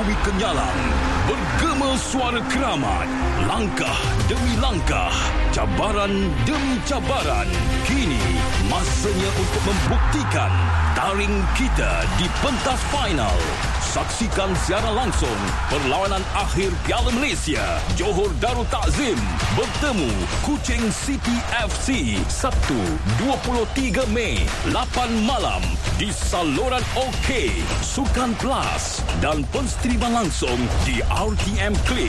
melalui kenyalang. Bergema suara keramat. Langkah demi langkah. Cabaran demi cabaran. Kini, masanya untuk membuktikan taring kita di pentas final. Saksikan secara langsung perlawanan akhir Piala Malaysia. Johor Darul Takzim bertemu Kuching City FC Sabtu 23 Mei 8 malam di saluran OK, Sukan Plus dan penstriman langsung di RTM Klik.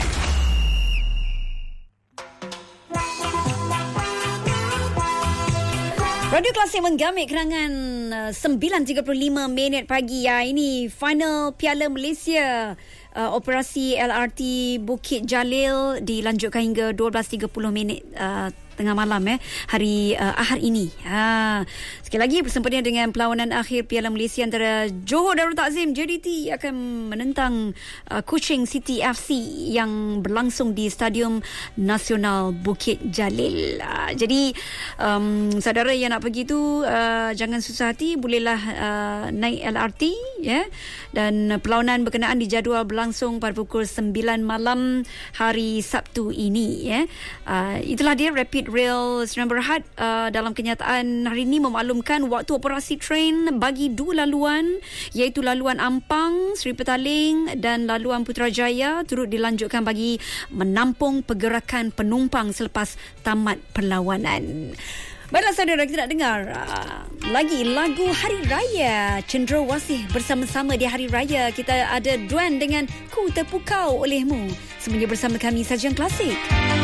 Radio Klasik menggamit kerangan 9.35 minit pagi ya. Ini final Piala Malaysia. Operasi LRT Bukit Jalil dilanjutkan hingga 12.30 minit tengah malam hari Ahad ini. Sekali lagi bersempena dengan perlawanan akhir Piala Malaysia antara Johor Darul Takzim JDT akan menentang Kuching City FC yang berlangsung di Stadium Nasional Bukit Jalil. Jadi saudara yang nak pergi tu jangan susah hati, bolehlah naik LRT ya. Dan perlawanan berkenaan dijadual berlangsung pada pukul 9 malam hari Sabtu ini ya. Itulah dia Rapid Rail Sdn Bhd dalam kenyataan hari ini memaklumkan waktu operasi train bagi dua laluan, iaitu laluan Ampang, Seri Petaling dan laluan Putrajaya turut dilanjutkan bagi menampung pergerakan penumpang selepas tamat perlawanan. Baiklah saudara, kita nak dengar lagi lagu Hari Raya. Cenderawasih bersama-sama di Hari Raya. Kita ada Duan dengan Ku Terpukau Olehmu. Semuanya bersama kami Sajian Klasik.